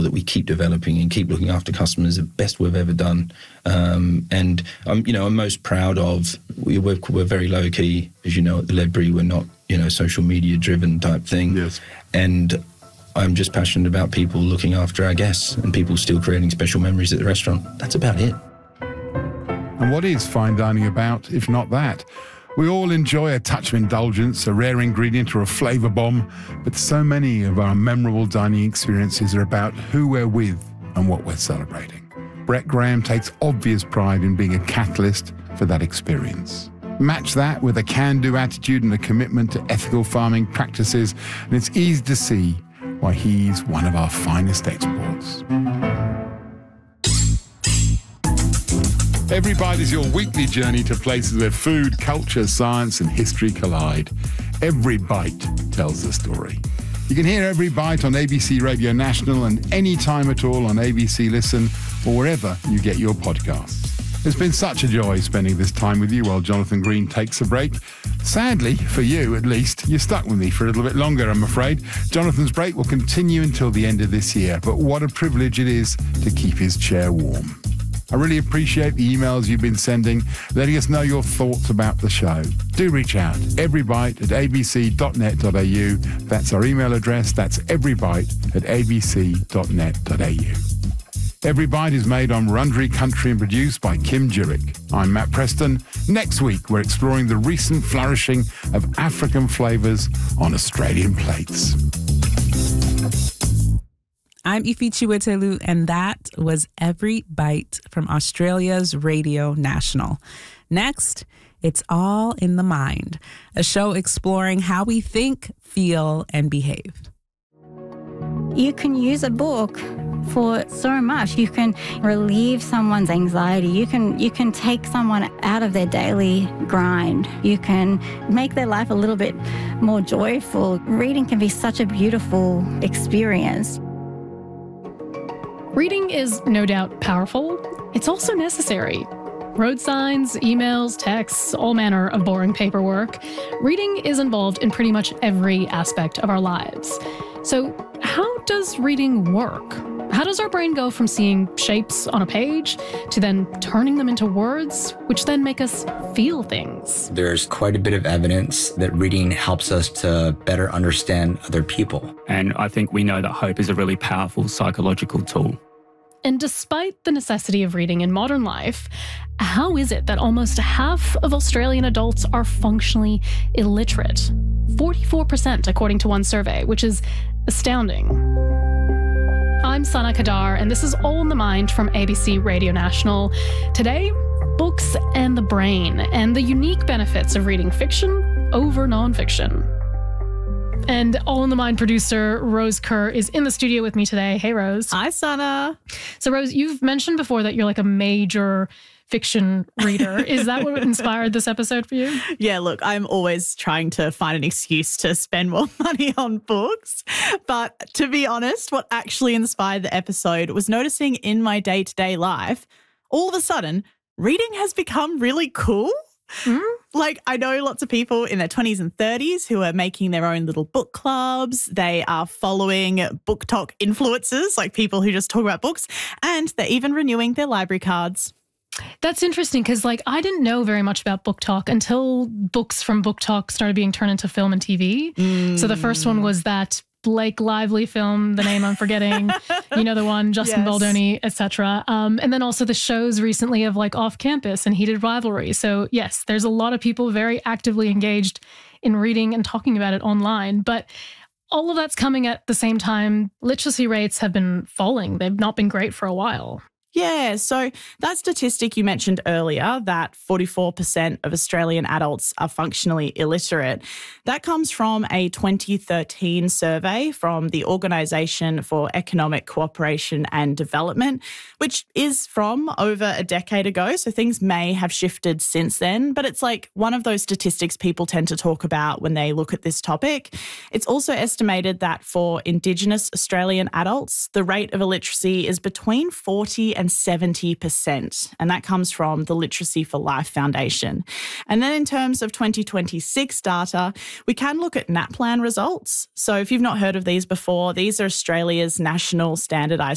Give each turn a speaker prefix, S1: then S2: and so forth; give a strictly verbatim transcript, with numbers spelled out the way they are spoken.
S1: that we keep developing and keep looking after customers the best we've ever done. Um, and I'm, you know, I'm most proud of, we, we're, we're very low key, as you know, at the Ledbury. We're not, you know, social media driven type thing.
S2: Yes.
S1: And I'm just passionate about people looking after our guests and people still creating special memories at the restaurant. That's about it.
S2: And what is fine dining about, if not that? We all enjoy a touch of indulgence, a rare ingredient or a flavour bomb, but so many of our memorable dining experiences are about who we're with and what we're celebrating. Brett Graham takes obvious pride in being a catalyst for that experience. Match that with a can-do attitude and a commitment to ethical farming practices, and it's easy to see why he's one of our finest exports. Every Bite is your weekly journey to places where food, culture, science and history collide. Every Bite tells the story. You can hear Every Bite on A B C Radio National and any time at all on A B C Listen or wherever you get your podcasts. It's been such a joy spending this time with you while Jonathan Green takes a break. Sadly, for you at least, you're stuck with me for a little bit longer, I'm afraid. Jonathan's break will continue until the end of this year, but what a privilege it is to keep his chair warm. I really appreciate the emails you've been sending, letting us know your thoughts about the show. Do reach out, everybite at a b c dot net dot a u. That's our email address. That's everybite at a b c dot net dot a u. Every Bite is made on Wurundjeri country and produced by Kim Jurek. I'm Matt Preston. Next week, we're exploring the recent flourishing of African flavours on Australian plates.
S3: I'm Ifi Chiwetelu, and that was Every Bite from Australia's Radio National. Next, it's All in the Mind, a show exploring how we think, feel, and behave.
S4: You can use a book for so much. You can relieve someone's anxiety. You can you can take someone out of their daily grind. You can make their life a little bit more joyful. Reading can be such a beautiful experience.
S5: Reading is no doubt powerful. It's also necessary. Road signs, emails, texts, all manner of boring paperwork. Reading is involved in pretty much every aspect of our lives. So how does reading work? How does our brain go from seeing shapes on a page to then turning them into words, which then make us feel things?
S6: There's quite a bit of evidence that reading helps us to better understand other people.
S7: And I think we know that hope is a really powerful psychological tool.
S5: And despite the necessity of reading in modern life, how is it that almost half of Australian adults are functionally illiterate? forty-four percent according to one survey, which is astounding. I'm Sana Kadar, and this is All in the Mind from A B C Radio National. Today, books and the brain, and the unique benefits of reading fiction over nonfiction. And All in the Mind producer Rose Kerr is in the studio with me today. Hey, Rose.
S8: Hi, Sana.
S5: So, Rose, you've mentioned before that you're like a major fiction reader. Is that what inspired this episode for you?
S8: Yeah, look, I'm always trying to find an excuse to spend more money on books. But to be honest, what actually inspired the episode was noticing in my day-to-day life, all of a sudden, reading has become really cool. Mm. Like, I know lots of people in their twenties and thirties who are making their own little book clubs. They are following book talk influencers, like people who just talk about books, and they're even renewing their library cards.
S5: That's interesting because, like, I didn't know very much about Book Talk until books from Book Talk started being turned into film and T V. Mm. So the first one was that Blake Lively film, the name I'm forgetting, you know, the one, Justin yes. Baldoni, et cetera. Um, and then also the shows recently of like Off Campus and Heated Rivalry. So yes, there's a lot of people very actively engaged in reading and talking about it online. But all of that's coming at the same time. Literacy rates have been falling. They've not been great for a while.
S8: Yeah, so that statistic you mentioned earlier, that forty-four percent of Australian adults are functionally illiterate, that comes from a twenty thirteen survey from the Organisation for Economic Cooperation and Development, which is from over a decade ago, so things may have shifted since then, but it's like one of those statistics people tend to talk about when they look at this topic. It's also estimated that for Indigenous Australian adults, the rate of illiteracy is between forty and seventy percent, and that comes from the Literacy for Life Foundation. And then in terms of twenty twenty-six data, we can look at NAPLAN results. So if you've not heard of these before, these are Australia's national standardised